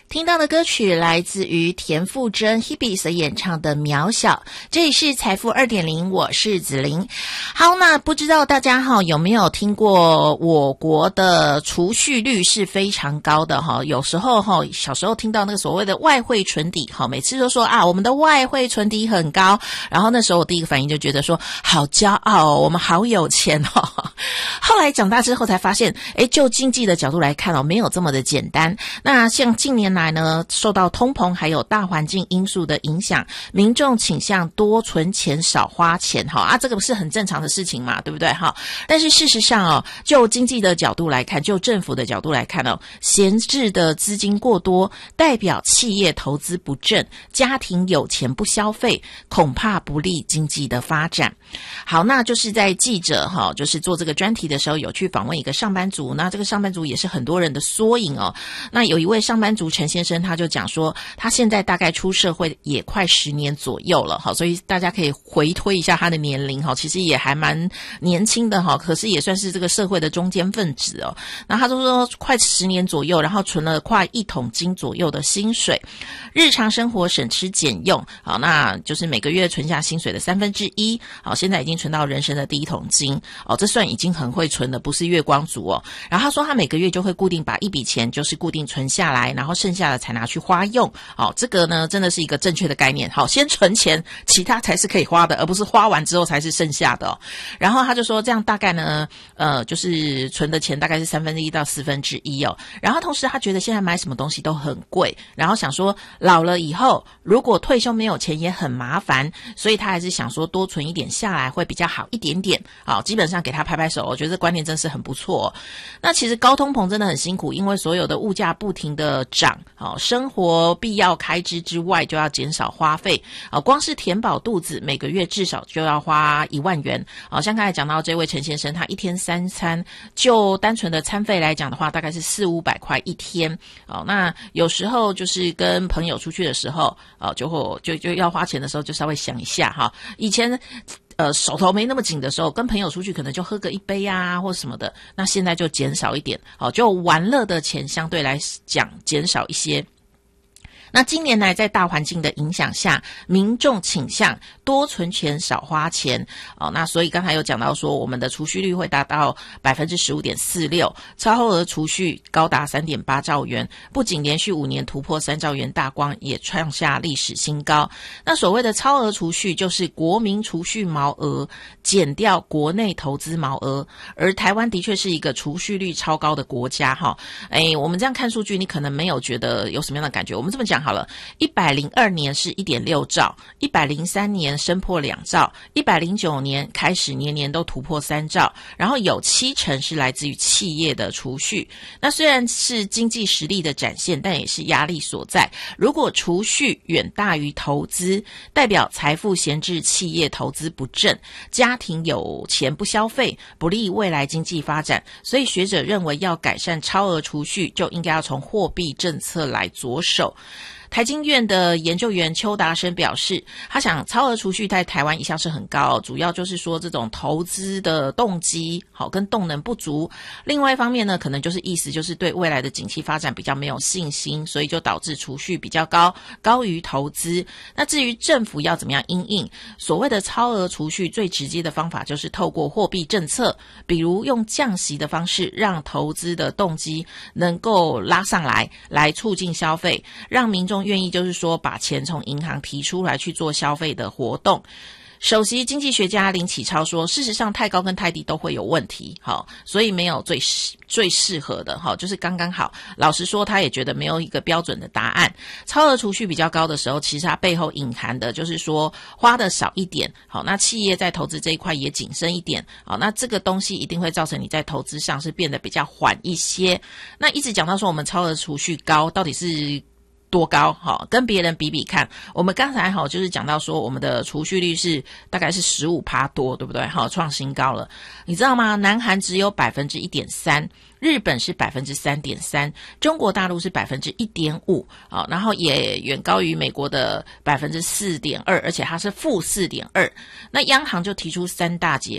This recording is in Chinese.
听到的歌曲来自于田馥甄 Hebe 所演唱的《渺小》，这里是财富 2.0， 我是子琳。好，那不知道大家有没有听过我国的储蓄率是非常高的有时候小时候听到那个所谓的外汇存底每次都说啊我们的外汇存底很高，然后那时候我第一个反应就觉得说好骄傲我们好有钱后来长大之后才发现就经济的角度来看没有这么的简单。那像近年来呢，受到通膨还有大环境因素的影响，民众倾向多存钱少花钱这个是很正常的事情嘛，对不对但是事实上就经济的角度来看，就政府的角度来看闲置的资金过多，代表企业投资不振，家庭有钱不消费，恐怕不利经济的发展。好，那就是在记者就是做这个专题的时候，有去访问一个上班族，那这个上班族也是很多人的缩影那有一位上班族陈先生，他就讲说他现在大概出社会也快10年左右了所以大家可以回推一下他的年龄其实也还蛮年轻的可是也算是这个社会的中间分子那他就说快10年左右，然后存了快1桶金左右的薪水，日常生活省吃俭用那就是每个月存下薪水的1/3现在已经存到人生的第1桶金这算已经很会存了，不是月光族然后他说他每个月就会固定把一笔钱就是固定存下来，然后剩下的才拿去花用这个呢真的是一个正确的概念先存钱，其他才是可以花的，而不是花完之后才是剩下的然后他就说这样大概呢就是存的钱大概是1/3到1/4然后同时他觉得现在买什么东西都很贵，然后想说老了以后如果退休没有钱也很麻烦，所以他还是想说多存一点下来会比较好一点点基本上给他拍拍手，我觉得这观念真是很不错那其实高通膨真的很辛苦，因为所有的物价不停的涨生活必要开支之外就要减少花费光是填饱肚子每个月至少就要花1万元像刚才讲到这位陈先生，他一天3餐就单纯的餐费来讲的话大概是400-500块一天那有时候就是跟朋友出去的时候就要花钱的时候就稍微想一下以前手头没那么紧的时候，跟朋友出去可能就喝个一杯或什么的，那现在就减少一点就玩乐的钱相对来讲减少一些。那近年来在大环境的影响下，民众倾向多存钱少花钱那所以刚才有讲到说我们的储蓄率会达到 15.46%， 超后额储蓄高达 3.8 兆元，不仅连续5年突破3兆元大关，也创下历史新高。那所谓的超额储蓄就是国民储蓄毛额减掉国内投资毛额，而台湾的确是一个储蓄率超高的国家我们这样看数据你可能没有觉得有什么样的感觉，我们这么讲好了，102年是 1.6 兆，103年升破2兆，109年开始年年都突破3兆，然后有70%是来自于企业的储蓄。那虽然是经济实力的展现，但也是压力所在。如果储蓄远大于投资，代表财富闲置，企业投资不振，家庭有钱不消费，不利未来经济发展。所以学者认为要改善超额储蓄，就应该要从货币政策来着手。台经院的研究员邱达生表示，他想超额储蓄在台湾一向是很高，主要就是说这种投资的动机跟动能不足。另外一方面呢，可能就是意思就是对未来的景气发展比较没有信心，所以就导致储蓄比较高于投资。那至于政府要怎么样因应，所谓的超额储蓄最直接的方法就是透过货币政策，比如用降息的方式让投资的动机能够拉上来促进消费，让民众愿意就是说把钱从银行提出来去做消费的活动。首席经济学家林启超说，事实上太高跟太低都会有问题所以没有最适合的就是刚刚好。老实说他也觉得没有一个标准的答案。超额储蓄比较高的时候，其实它背后隐含的就是说花的少一点那企业在投资这一块也谨慎一点那这个东西一定会造成你在投资上是变得比较缓一些。那一直讲到说我们超额储蓄高到底是多高跟别人比比看。我们刚才就是讲到说我们的储蓄率是大概是 15% 多，对不对创新高了。你知道吗？南韩只有 1.3%， 日本是 3.3%， 中国大陆是 1.5%然后也远高于美国的 4.2%， 而且它是负 4.2%。那央行就提出3大解